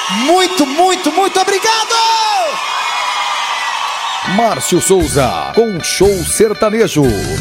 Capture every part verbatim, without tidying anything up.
Muito, muito, muito obrigado! Márcio Souza, com Show Sertanejo.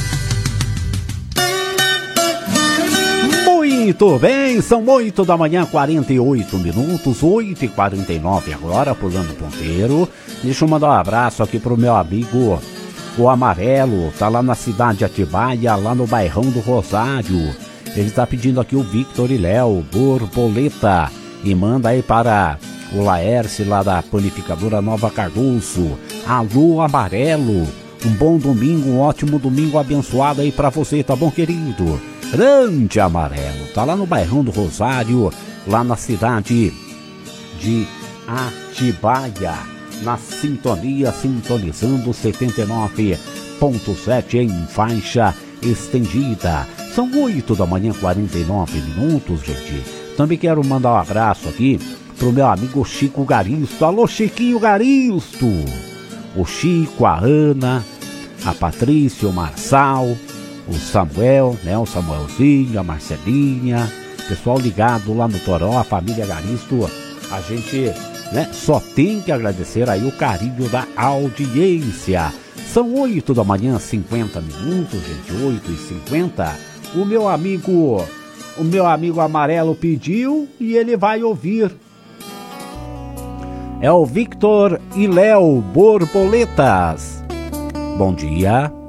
Muito bem, são oito da manhã, quarenta e oito minutos, oito e quarenta e nove agora, pulando ponteiro. Deixa eu mandar um abraço aqui pro meu amigo, o Amarelo, tá lá na cidade de Atibaia, lá no bairrão do Rosário. Ele tá pedindo aqui o Victor e Léo, Borboleta, e manda aí para o Laércio lá da panificadora Nova Cardoso. Alô, Amarelo, um bom domingo, um ótimo domingo abençoado aí pra você, tá bom, querido? Grande Amarelo, tá lá no bairrão do Rosário, lá na cidade de Atibaia, na sintonia, sintonizando setenta e nove ponto sete em faixa estendida. São oito da manhã, quarenta e nove minutos, gente. Também quero mandar um abraço aqui pro meu amigo Chico Garisto. Alô, Chiquinho Garisto! O Chico, a Ana, a Patrícia, o Marçal, o Samuel, né, o Samuelzinho, a Marcelinha, pessoal ligado lá no Toró, a família Garisto, a gente, né, só tem que agradecer aí o carinho da audiência. São oito da manhã, cinquenta minutos, gente, oito e cinquenta. O meu amigo, o meu amigo Amarelo pediu e ele vai ouvir. É o Victor e Léo, Borboletas. Bom dia.